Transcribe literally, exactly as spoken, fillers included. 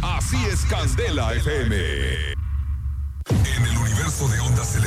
Así es Candela F M. En el universo de Onda Celeste